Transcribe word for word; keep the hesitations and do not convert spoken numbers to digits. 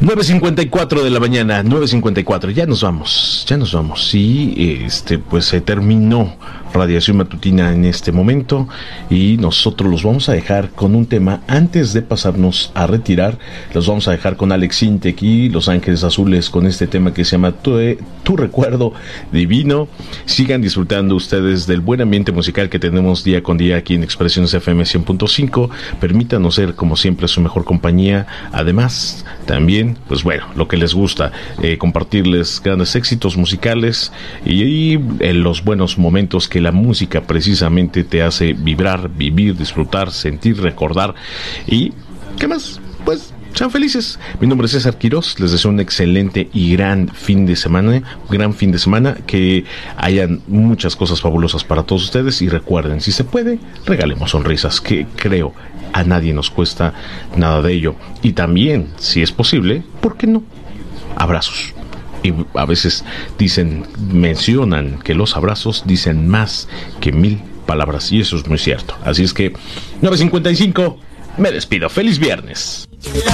nueve cincuenta y cuatro de la mañana, nueve cincuenta y cuatro, ya nos vamos, ya nos vamos. Y este, pues se terminó Radiación Matutina en este momento y nosotros los vamos a dejar con un tema. Antes de pasarnos a retirar, los vamos a dejar con Alex Sintek y Los Ángeles Azules con este tema que se llama Tu, tu Recuerdo Divino. Sigan disfrutando ustedes del buen ambiente musical que tenemos día con día aquí en Expresiones F M cien punto cinco. Permítanos ser como siempre su mejor compañía. Además, también, pues bueno, lo que les gusta, eh, compartirles grandes éxitos musicales y, y eh, los buenos momentos que la música precisamente te hace vibrar, vivir, disfrutar, sentir, recordar. Y ¿qué más? Pues sean felices. Mi nombre es César Quirós, les deseo un excelente y gran fin de semana, gran fin de semana, que hayan muchas cosas fabulosas para todos ustedes. Y recuerden, si se puede, regalemos sonrisas, que creo a nadie nos cuesta nada de ello. Y también, si es posible, ¿por qué no? Abrazos. Y a veces dicen, mencionan que los abrazos dicen más que mil palabras, y eso es muy cierto. Así es que nueve cincuenta y cinco, me despido. Feliz viernes.